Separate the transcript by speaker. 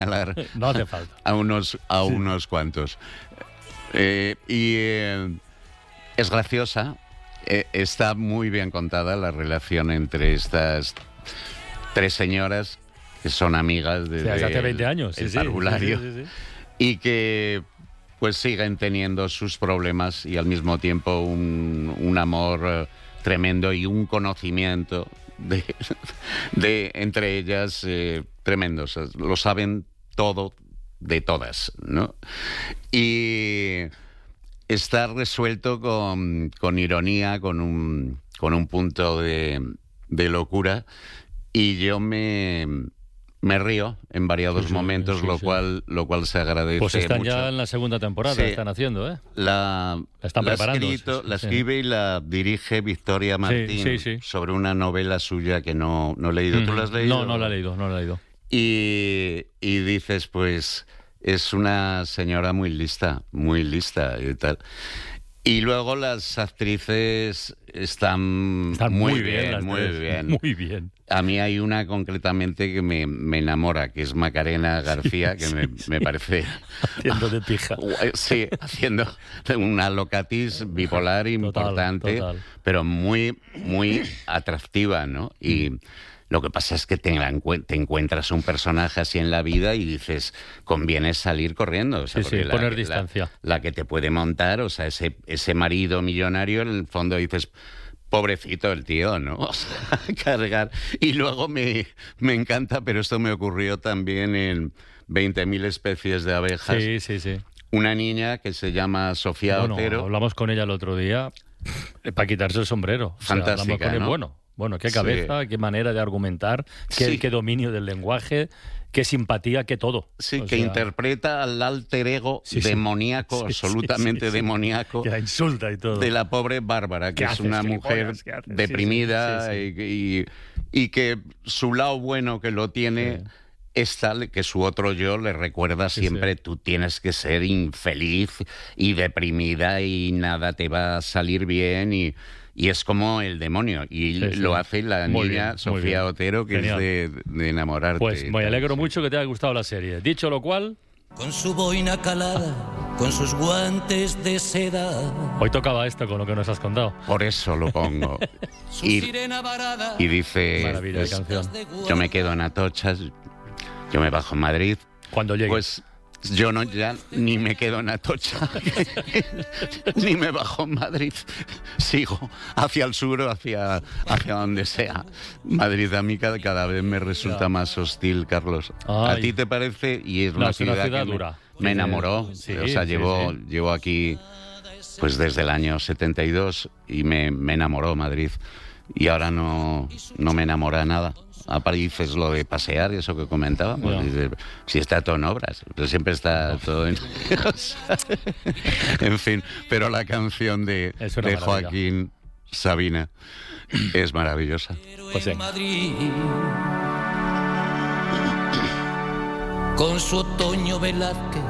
Speaker 1: No hace falta.
Speaker 2: a unos cuantos. Es graciosa. Está muy bien contada la relación entre estas tres señoras que son amigas desde
Speaker 1: hace 20 años.
Speaker 2: el parvulario,
Speaker 1: sí.
Speaker 2: y que pues siguen teniendo sus problemas y al mismo tiempo un amor tremendo y un conocimiento de entre ellas tremendo. O sea, lo saben todo de todas, ¿no? Y está resuelto con ironía, con un punto de locura, y yo me río en variados momentos, lo cual se agradece mucho.
Speaker 1: Pues están ya en la segunda temporada,
Speaker 2: Sí.
Speaker 1: están haciendo, ¿eh?
Speaker 2: La
Speaker 1: están preparando.
Speaker 2: La escribe y la dirige Victoria Martín,
Speaker 1: sí.
Speaker 2: sobre una novela suya que no he leído. ¿Tú la has leído?
Speaker 1: No la he leído.
Speaker 2: Y dices, pues, es una señora muy lista y tal. Y luego las actrices están muy bien.
Speaker 1: Muy bien.
Speaker 2: A mí hay una concretamente que me enamora, que es Macarena García, que me parece...
Speaker 1: Haciendo de pija.
Speaker 2: Sí, haciendo una locatis bipolar importante,
Speaker 1: total.
Speaker 2: pero muy, muy atractiva, ¿no? Y lo que pasa es que te encuentras un personaje así en la vida y dices, conviene salir corriendo. O sea,
Speaker 1: poner distancia.
Speaker 2: La que te puede montar, o sea, ese marido millonario, en el fondo dices... Pobrecito el tío, ¿no? O sea, cargar. Y luego me encanta, pero esto me ocurrió también en 20.000 especies de abejas.
Speaker 1: Sí.
Speaker 2: Una niña que se llama Sofía Otero.
Speaker 1: Hablamos con ella el otro día para quitarse el sombrero.
Speaker 2: Fantástica, ¿no?
Speaker 1: Bueno, qué cabeza, qué manera de argumentar, qué dominio del lenguaje, qué simpatía, qué todo.
Speaker 2: Sí, que interpreta al alter ego demoníaco, absolutamente demoníaco.
Speaker 1: Que la insulta y todo.
Speaker 2: De la pobre Bárbara, que es una mujer deprimida y que su lado bueno que lo tiene... es tal que su otro yo le recuerda siempre, tú tienes que ser infeliz y deprimida y nada te va a salir bien y es como el demonio. Y lo hace la niña Sofía Otero, que genial. Es de enamorarte.
Speaker 1: Pues me alegro mucho que te haya gustado la serie. Dicho lo cual...
Speaker 3: Con su boina calada, con sus guantes de seda.
Speaker 1: Hoy tocaba esto con lo que nos has contado.
Speaker 2: Por eso lo pongo. y dice,
Speaker 1: maravilla de canción.
Speaker 2: Yo me quedo en Atocha, yo me bajo en Madrid.
Speaker 1: Cuando llegue.
Speaker 2: Pues yo ya ni me quedo en Atocha, ni me bajo en Madrid. Sigo hacia el sur o hacia donde sea. Madrid a mí cada vez me resulta más hostil, Carlos.
Speaker 1: Ay.
Speaker 2: ¿A ti te parece? Y es una ciudad que
Speaker 1: dura.
Speaker 2: Me enamoró. O sea, llevo aquí pues desde el año 72 y me enamoró Madrid. Y ahora no me enamora nada. A París es lo de pasear, eso que comentábamos. Si está todo en obras, pero siempre está todo en... En fin, pero la canción de Joaquín Sabina es maravillosa.
Speaker 1: Pues
Speaker 3: en Madrid, con su Otoño Velázquez